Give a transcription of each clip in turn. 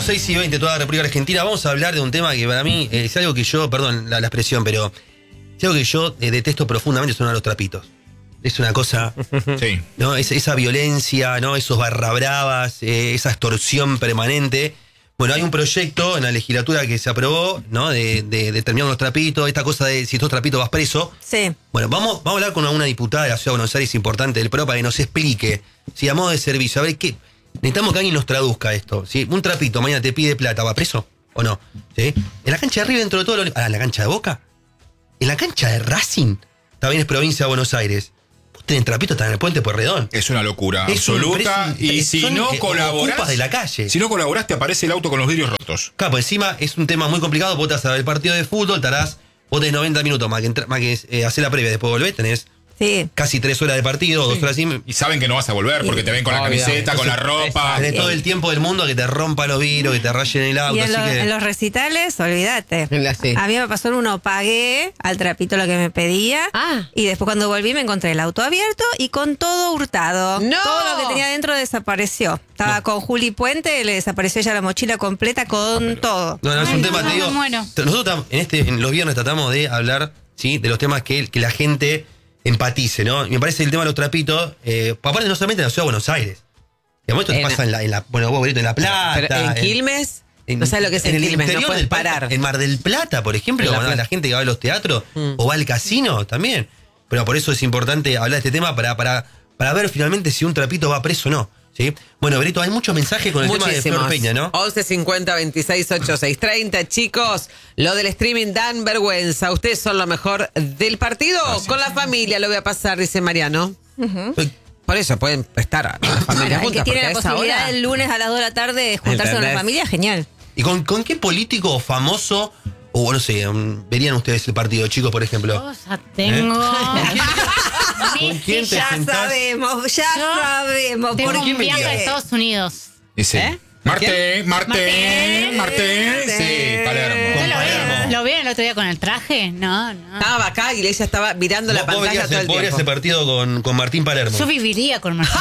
6:20, toda la República Argentina. Vamos a hablar de un tema que para mí es algo que yo, perdón la expresión, pero es algo que yo detesto profundamente, son los trapitos. Es una cosa, Sí. ¿no? Esa violencia, ¿no? Esos barra bravas, esa extorsión permanente. Bueno, hay un proyecto en la legislatura que se aprobó, ¿no? De terminar los trapitos, esta cosa de si estos trapitos vas preso. Sí. Bueno, vamos a hablar con una diputada de la Ciudad de Buenos Aires importante del PRO para que nos explique, si a modo de servicio, a ver qué. Necesitamos que alguien nos traduzca esto. ¿Sí? Un trapito mañana te pide plata, ¿va preso o no? ¿Sí? En la cancha de River, dentro de todo ¿en la cancha de Boca? En la cancha de Racing, también es provincia de Buenos Aires. Vos tenés trapito, están en el puente Pueyrredón. Es una locura Es absoluta. Y si no colaborás, ocupas de la calle. si no colaborás, te aparece el auto con los vidrios rotos. Claro, pues encima es un tema muy complicado. Vos te vas a ver el partido de fútbol, vos tenés 90 minutos más que hacer la previa, después volvés, tenés Sí. casi 3 horas de partido, 2 horas y... Y saben que no vas a volver porque te ven con la camiseta, con la ropa. Tenés todo el tiempo del mundo que te rompa los vidrios, que te rayen el auto. Y así que... en los recitales, olvídate. Sí. A mí me pasó en uno, pagué al trapito lo que me pedía. Ah. Y después cuando volví me encontré el auto abierto y con todo hurtado. ¡No! Todo lo que tenía dentro desapareció. Estaba con Juli Puente, le desapareció ya la mochila completa con todo. No, es un tema, no, te digo. bueno. Nosotros en los viernes tratamos de hablar, ¿sí? De los temas que la gente empatice, ¿no? Y me parece el tema de los trapitos, aparte no solamente en la Ciudad de Buenos Aires. Digamos, esto te pasa en la bueno, vos, Benito, en La Plata. Pero en Quilmes, no sabes lo que es en Quilmes, no interior puedes del país, parar. En Mar del Plata, por ejemplo, En La cuando Plata. la gente que va a los teatros o va al casino también. Pero por eso es importante hablar de este tema para ver finalmente si un trapito va preso o no. ¿Sí? Bueno, Berito, hay muchos mensajes con el tema de Flor Peña, ¿no? 11 50 26 86 30. Chicos, lo del streaming dan vergüenza. Ustedes son lo mejor del partido. Con la familia lo voy a pasar, dice Mariano. Por eso pueden estar a la familia El que juntas. tiene porque la a esa posibilidad hora- el lunes a las 2 de la tarde de juntarse con la ¿Entendés? familia, genial. ¿Y con qué político famoso, o no sé, verían ustedes el partido, chicos, por ejemplo? Cosa tengo. ¿Con quién te Ya sentás? sabemos, Yo sabemos. Tengo ¿Por un qué? viaje a Estados Unidos. Ese. Marte. Sí, Palermo. ¿Usted Palermo. ¿Lo vieron el otro día con el traje? No. Estaba acá y ella estaba mirando la Vos pantalla verías todo el vos verías ese tiempo. partido con Martín Palermo. Yo viviría con Martín.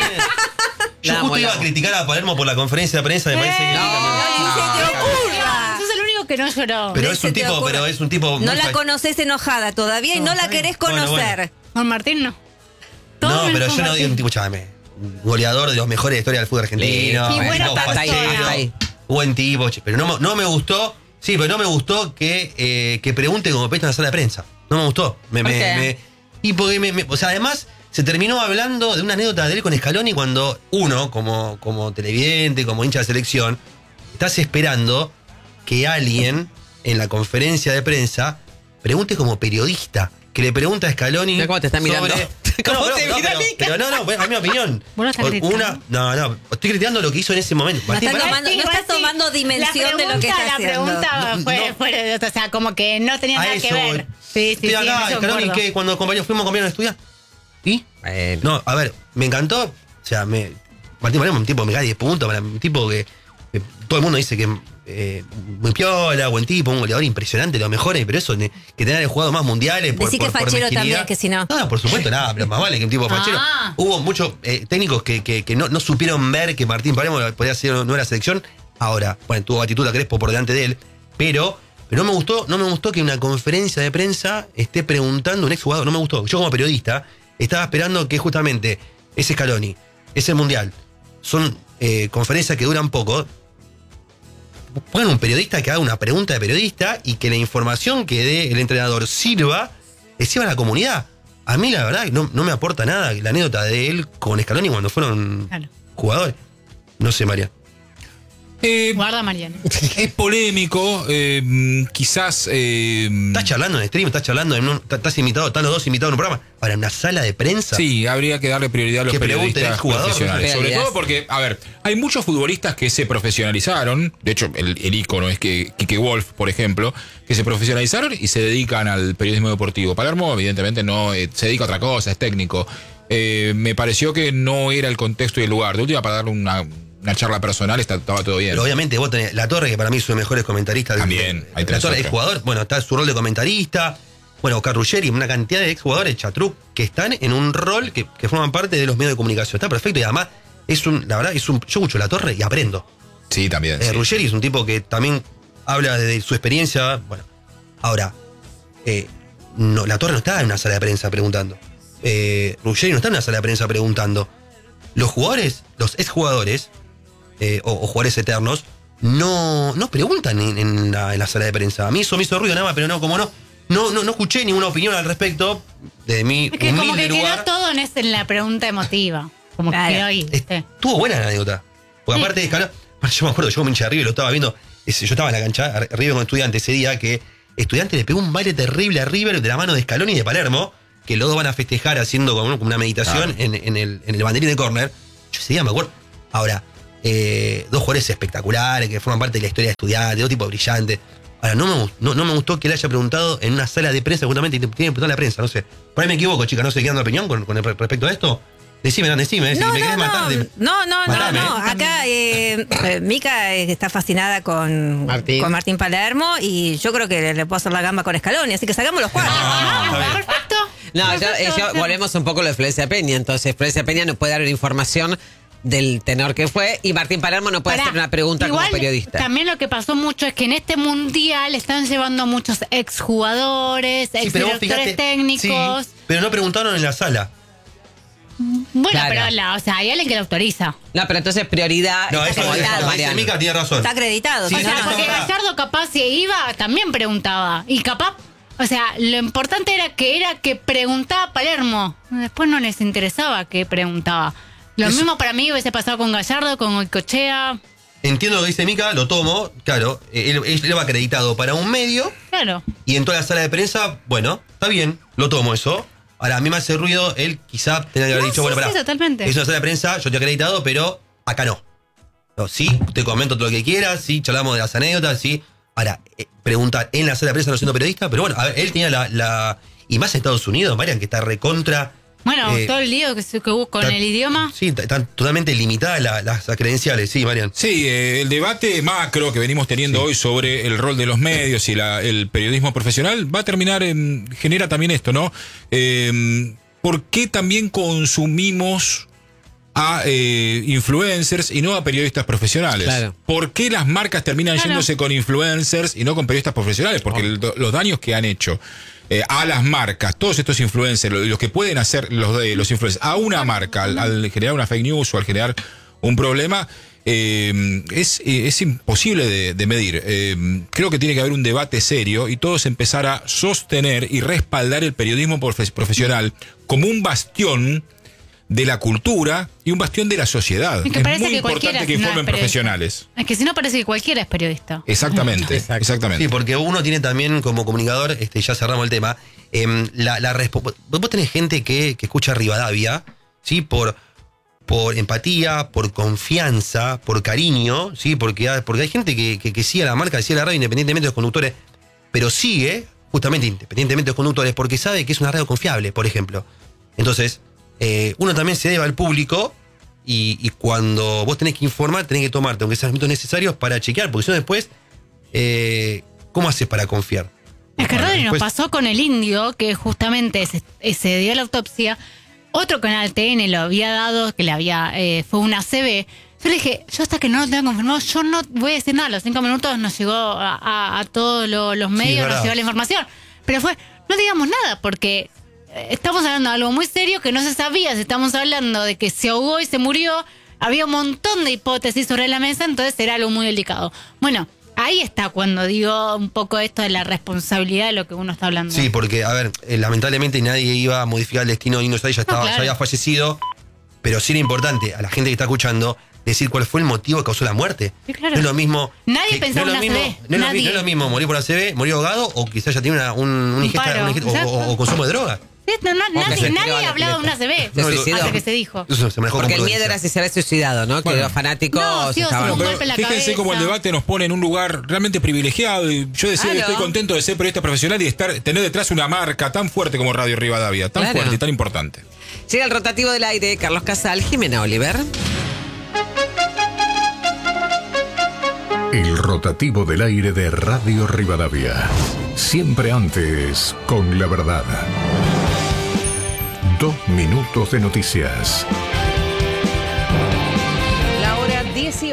Yo La justo amo, iba la a amo. criticar a Palermo por la conferencia de prensa, me parece que... Ni se te ocurra. Sos el único que no lloró. Pero Ni es se un te tipo, ocurra. pero es un tipo... No muy la fa- conoces enojada todavía y no la querés Bueno, conocer. bueno. Con Martín no. Todo No, menos pero con yo no Martín. digo un tipo, chámame, un goleador de los mejores de la historia del fútbol argentino. Y buena tipo persona. fachero, buen tipo, pero no me gustó, sí, pero no me gustó que pregunte como pesta en la sala de prensa. No me gustó. Y porque o sea, además se terminó hablando de una anécdota de él con Scaloni cuando uno, como televidente, como hincha de selección, estás esperando que alguien en la conferencia de prensa pregunte como periodista. Que le pregunta a Scaloni. Mira cómo te está mirando. ¿Cómo te mira, Mica? pero no, es mi opinión. Vos no estás gritando. No, estoy criticando lo que hizo en ese momento. No Martín, está pará. tomando- no estás tomando dimensión de lo que está haciendo. La pregunta No, fue, no. fue, o sea, como que no tenía A nada eso que ver. voy. Sí, Estoy sí, acá, en eso Scaloni, concuerdo. que cuando fuimos compañeros de estudiar. ¿Y? Bueno. No, a ver, me encantó. O sea, Martín Palermo es un tipo que me cae 10 puntos, un tipo que todo el mundo dice que muy piola, buen tipo, un goleador impresionante, de los mejores, pero eso, que tener jugado más mundiales por Decí que por fachero mezquinidad. también, que si no. No, por supuesto, nada, pero más vale que un tipo fachero. Ah. Hubo muchos técnicos que no supieron ver que Martín Palermo podía ser nueva selección. Ahora, bueno, tuvo Batistuta Crespo por delante de él, pero no me gustó que en una conferencia de prensa esté preguntando a un exjugador, no me gustó. Yo como periodista estaba esperando que justamente ese Scaloni, ese Mundial, son conferencias que duran poco. Pongan un periodista que haga una pregunta de periodista y que la información que dé el entrenador sirva a la comunidad. A mí la verdad no me aporta nada la anécdota de él con Scaloni cuando fueron Claro. jugadores. No sé, María. Guarda, Mariana. Es polémico, quizás... ¿Estás charlando en stream? ¿Estás charlando estás invitado? ¿Están los dos invitados en un programa? ¿Para una sala de prensa? Sí, habría que darle prioridad a los Que pregunten periodistas al jugador, profesionales. ¿no? Sobre Realidad. todo porque, a ver, hay muchos futbolistas que se profesionalizaron. De hecho, el ícono es que Quique Wolf, por ejemplo, que se profesionalizaron y se dedican al periodismo deportivo. Palermo, evidentemente, no se dedica a otra cosa, es técnico. Me pareció que no era el contexto y el lugar. De última, para darle una charla personal estaba todo bien. Pero obviamente vos tenés La Torre, que para mí es uno de los mejores comentaristas. También, hay La tres Torre es otros. jugador, bueno, está su rol de comentarista. Bueno, Oscar Ruggeri, una cantidad de exjugadores, Chatruc, que están en un rol que forman parte de los medios de comunicación. Está perfecto y además yo escucho La Torre y aprendo. Sí, también. Sí. Ruggeri es un tipo que también habla de su experiencia. Bueno, ahora, no, La Torre no está en una sala de prensa preguntando. Ruggeri no está en una sala de prensa preguntando. Los jugadores, los exjugadores, o jugadores eternos, no preguntan en la sala de prensa. A mí eso me hizo ruido nada más, pero no escuché ninguna opinión al respecto de mi Es que como humilde que lugar. quedó todo en la pregunta emotiva. Como Claro. que quedó ahí. ¿viste? Estuvo buena la anécdota. Porque Sí. aparte de escalar, yo me acuerdo, yo como hincha de River lo estaba viendo. Yo estaba en la cancha, River con Estudiante ese día, que Estudiante le pegó un baile terrible a River de la mano de Scaloni y de Palermo, que los dos van a festejar haciendo como una meditación en el banderín de córner. Yo ese día me acuerdo. Ahora, dos jugadores espectaculares que forman parte de la historia de Estudiante, dos tipos brillantes. Ahora, no me gustó que le haya preguntado en una sala de prensa, justamente, y tiene que preguntar a la prensa, no sé. Por ahí me equivoco, chica, no sé, ¿qué anda opinión con respecto a esto? Decime, si me querés matar. Matame. No. Acá Mica está fascinada con Martín Palermo y yo creo que le puedo hacer la gamba con Scaloni, así que sacamos los cuatro. Perfecto. No, Perfecto. volvemos un poco a lo de Florencia Peña. Entonces, Florencia Peña no puede dar una información del tenor que fue y Martín Palermo no puede Pará, hacer una pregunta igual, como periodista. También lo que pasó mucho es que en este mundial están llevando muchos exjugadores, Sí, pero vos exdirectores fijate, técnicos. sí, pero no preguntaron en la sala. Bueno, Claro. pero o sea, hay alguien que lo autoriza. No, pero entonces prioridad No, es eso como es dijo dice Mariano. Mica, tiene razón. Está acreditado. Sí, si O no, sea, sí, no. porque sí. Gallardo capaz si iba, también preguntaba. Y capaz, o sea, lo importante era que preguntaba Palermo. Después no les interesaba que preguntaba. Lo Eso- mismo para mí hubiese pasado con Gallardo, con Goicoechea. Entiendo lo que dice Mica, lo tomo, claro, él va acreditado para un medio Claro. y en toda la sala de prensa, bueno, está bien, lo tomo eso. Ahora, a mí me hace ruido, él quizá tenga que haber No, dicho, sí, bueno, pará, sí, totalmente. es una sala de prensa, yo te he acreditado, pero acá no. No, sí, te comento todo lo que quieras, sí, charlamos de las anécdotas, sí. Ahora, preguntar en la sala de prensa no siendo periodista, pero bueno, a ver, él tenía la y más en Estados Unidos, Marian, que está recontra. Bueno, todo el lío que hubo con está- el idioma. Sí, están totalmente limitadas las credenciales, sí, Marian. Sí, el debate macro que venimos teniendo hoy sobre el rol de los medios y el periodismo profesional va a terminar genera también esto, ¿no? ¿Por qué también consumimos a influencers y no a periodistas profesionales? Claro. ¿Por qué las marcas terminan Claro. yéndose con influencers y no con periodistas profesionales? Porque los daños que han hecho a las marcas, todos estos influencers, los que pueden hacer los influencers, a una marca, al generar una fake news o al generar un problema, es imposible de medir. Creo que tiene que haber un debate serio y todos empezar a sostener y respaldar el periodismo profesional como un bastión de la cultura y un bastión de la sociedad. Es que Es parece muy que cualquiera importante que no es informen periodista. profesionales. Es que si no parece que cualquiera es periodista. Exactamente, Exacto. exactamente. Sí, porque uno tiene también como comunicador, ya cerramos el tema, vos tenés gente que escucha Rivadavia, ¿sí? Por empatía, por confianza, por cariño, ¿sí? Porque hay gente que sigue a la marca, sigue a la radio independientemente de los conductores, pero sigue, justamente independientemente de los conductores, porque sabe que es una radio confiable, por ejemplo. Entonces, uno también se debe al público y cuando vos tenés que informar, tenés que tomarte, aunque sean los minutos necesarios, para chequear, porque si no después, ¿cómo haces para confiar? Es que Rodri nos Después- pasó con el indio, que justamente se dio la autopsia. Otro canal TN lo había dado, que le había fue una ACV. Yo le dije, yo hasta que no lo tenga confirmado, yo no voy a decir nada. A los 5 minutos nos llegó a todos los medios, verdad. nos llegó la información. Pero no digamos nada, porque estamos hablando de algo muy serio que no se sabía. Si estamos hablando de que se ahogó y se murió, había un montón de hipótesis sobre la mesa, entonces era algo muy delicado. Bueno, ahí está cuando digo un poco esto de la responsabilidad de lo que uno está hablando. Sí, porque, a ver, lamentablemente nadie iba a modificar el destino de Indio Solari, ya claro. ya había fallecido, pero sí era importante a la gente que está escuchando decir cuál fue el motivo que causó la muerte. Sí, claro. No es lo mismo. Nadie pensaba no es lo en mismo, ACV, no es lo nadie. no es lo mismo morir por ACV, morir ahogado, o quizás ya tiene una ingesta, paro, o consumo de droga. Sí, se nadie tiró a la hablaba de una pileta. ACV Se suicidó. hasta que se dijo. Eso se manejó Porque como el miedo era prudencia. si se había suicidado, ¿no? Que Bueno. los fanáticos No, sí, o estaban... sea, un Pero golpe en la fíjense cabeza. cómo el debate nos pone en un lugar realmente privilegiado. Y yo decía que Claro. estoy contento de ser periodista profesional y tener detrás una marca tan fuerte como Radio Rivadavia, tan Claro. fuerte y tan importante. Llega el rotativo del aire, Carlos Casal, Jimena Oliver. El rotativo del aire de Radio Rivadavia. Siempre antes con la verdad. 2 minutos de noticias. La hora 18.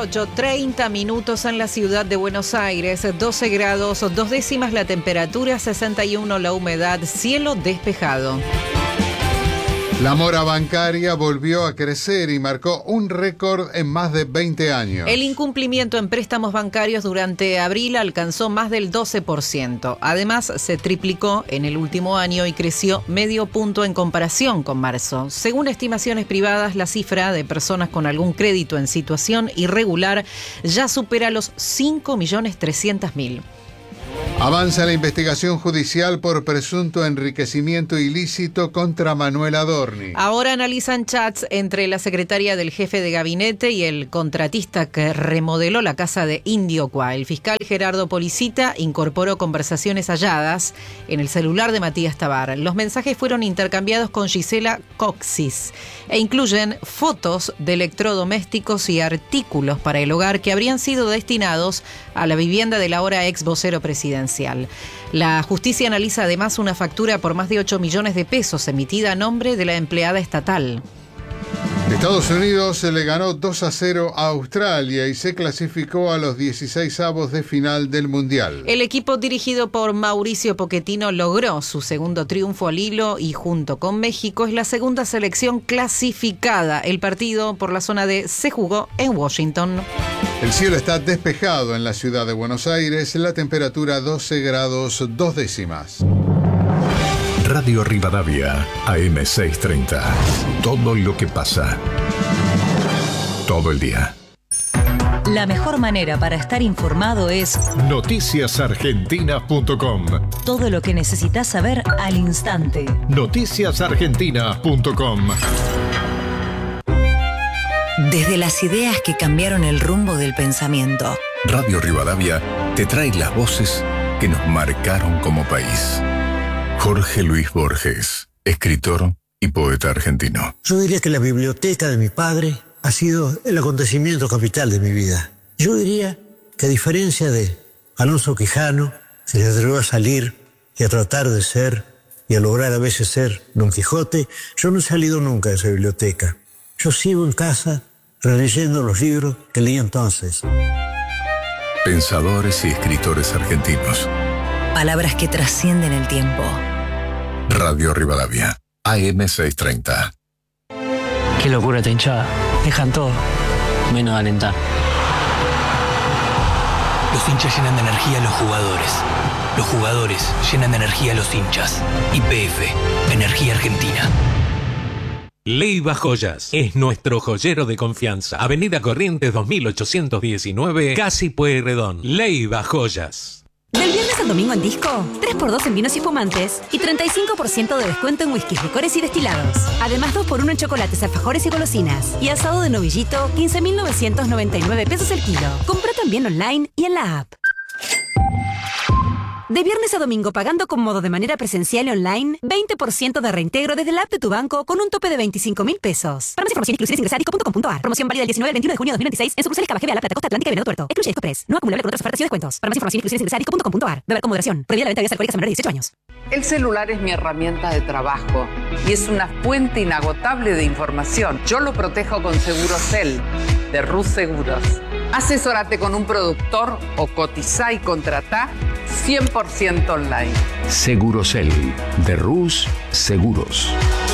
18, 30 minutos en la ciudad de Buenos Aires, 12 grados, 2 décimas la temperatura, 61 la humedad, cielo despejado. La mora bancaria volvió a crecer y marcó un récord en más de 20 años. El incumplimiento en préstamos bancarios durante abril alcanzó más del 12%. Además, se triplicó en el último año y creció medio punto en comparación con marzo. Según estimaciones privadas, la cifra de personas con algún crédito en situación irregular ya supera los 5.300.000. Avanza la investigación judicial por presunto enriquecimiento ilícito contra Manuel Adorni. Ahora analizan chats entre la secretaria del jefe de gabinete y el contratista que remodeló la casa de Indiocua. El fiscal Gerardo Policita incorporó conversaciones halladas en el celular de Matías Tabar. Los mensajes fueron intercambiados con Gisela Coxis e incluyen fotos de electrodomésticos y artículos para el hogar que habrían sido destinados a la vivienda del ahora ex vocero presidencial. La justicia analiza además una factura por más de 8 millones de pesos emitida a nombre de la empleada estatal. Estados Unidos se le ganó 2-0 a Australia y se clasificó a los 16avos de final del Mundial. El equipo dirigido por Mauricio Pochettino logró su segundo triunfo al hilo y junto con México es la segunda selección clasificada. El partido por la zona D se jugó en Washington. El cielo está despejado en la ciudad de Buenos Aires, la temperatura 12 grados 2 décimas. Radio Rivadavia, AM630. Todo lo que pasa. Todo el día. La mejor manera para estar informado es noticiasargentina.com. Todo lo que necesitas saber al instante. Noticiasargentina.com. Desde las ideas que cambiaron el rumbo del pensamiento. Radio Rivadavia te trae las voces que nos marcaron como país. Jorge Luis Borges, escritor y poeta argentino. Yo diría que la biblioteca de mi padre ha sido el acontecimiento capital de mi vida. Yo diría que a diferencia de Alonso Quijano, que se atrevió a salir y a tratar de ser y a lograr a veces ser Don Quijote, yo no he salido nunca de esa biblioteca. Yo sigo en casa releyendo los libros que leí entonces. Pensadores y escritores argentinos. Palabras que trascienden el tiempo. Radio Rivadavia, AM630. Qué locura esta hinchada. Dejan todo, menos alentar. Los hinchas llenan de energía a los jugadores. Los jugadores llenan de energía a los hinchas. YPF, Energía Argentina. Leiva Joyas es nuestro joyero de confianza. Avenida Corrientes 2819, casi Pueyrredón. Leiva Joyas. Del viernes al domingo en Disco, 3x2 en vinos y espumantes y 35% de descuento en whiskies, licores y destilados. Además 2x1 en chocolates, alfajores y golosinas. Y asado de novillito, 15.999 pesos el kilo. Compra también online y en la app. De viernes a domingo pagando con modo de manera presencial y online, 20% de reintegro desde la app de tu banco con un tope de 25.000 pesos. Para más información inclusive ingresa a disco.com.ar. Promoción válida del 19 al 21 de junio de 2026 en sucursales Cabajeve, La Plata, Costa Atlántica y Venado Tuerto. Excluye Discopress. No acumulable con otras ofertas y descuentos. Para más información inclusive ingresa a disco.com.ar. Beber con moderación. Prohibida la venta de bebidas alcohólicas a menores de 18 años. El celular es mi herramienta de trabajo y es una fuente inagotable de información. Yo lo protejo con Segurocel de Rus Seguros. Asesórate con un productor o cotizá y contratá 100% online. Segurocel de Rus Seguros.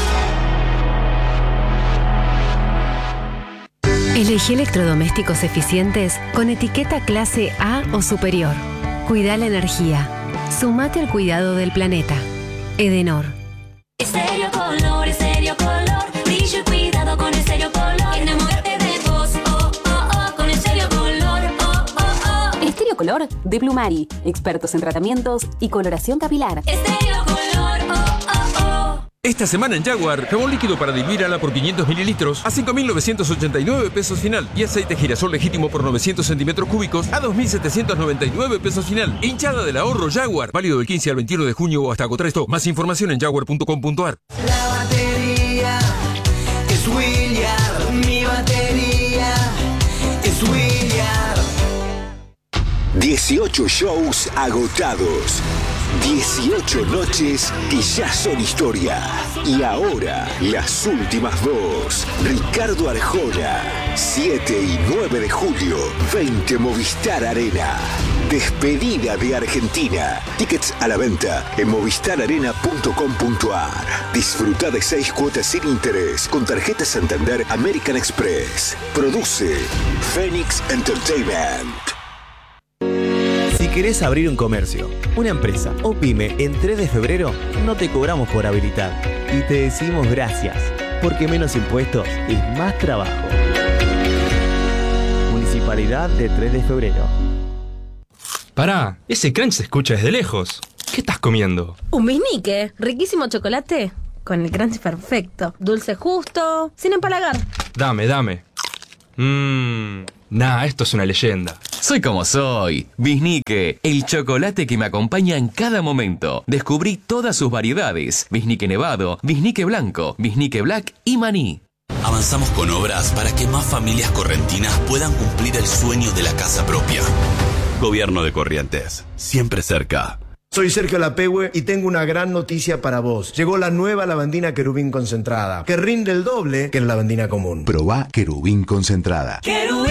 Elegí electrodomésticos eficientes con etiqueta clase A o superior. Cuida la energía. Sumate al cuidado del planeta. Edenor. Estéreo Color, Estéreo Color. Brillo y cuidado con Estéreo Color. Enamórate de vos, oh, oh, oh, con Estéreo Color, oh, oh, oh. Estéreo Color de Blumari. Expertos en tratamientos y coloración capilar. Estéreo Color, oh, oh, oh. Esta semana en Jaguar, jabón líquido para Dilvirala por 500 mililitros a 5.989 pesos final y aceite girasol legítimo por 900 centímetros cúbicos a 2.799 pesos final. Hinchada del ahorro Jaguar, válido del 15 al 21 de junio o hasta agotar stock. Más información en jaguar.com.ar. La batería es William, mi batería es William. 18 shows agotados. 18 noches que ya son historia. Y ahora, las últimas dos. Ricardo Arjona, 7 y 9 de julio, 20 Movistar Arena. Despedida de Argentina. Tickets a la venta en movistararena.com.ar. Disfruta de 6 cuotas sin interés con tarjeta Santander American Express. Produce Phoenix Entertainment. Si querés abrir un comercio, una empresa o pyme en 3 de febrero, no te cobramos por habilitar. Y te decimos gracias, porque menos impuestos es más trabajo. Municipalidad de 3 de febrero. Pará, ese crunch se escucha desde lejos. ¿Qué estás comiendo? Un bisnique, riquísimo chocolate, con el crunch perfecto, dulce justo, sin empalagar. Dame. Esto es una leyenda. Soy como soy. Bisnique, el chocolate que me acompaña en cada momento. Descubrí todas sus variedades. Bisnique nevado, bisnique blanco, bisnique black y maní. Avanzamos con obras para que más familias correntinas puedan cumplir el sueño de la casa propia. Gobierno de Corrientes, siempre cerca. Soy Sergio Lapehue y tengo una gran noticia para vos. Llegó la nueva lavandina Querubín concentrada, que rinde el doble que la lavandina común. Probá Querubín concentrada.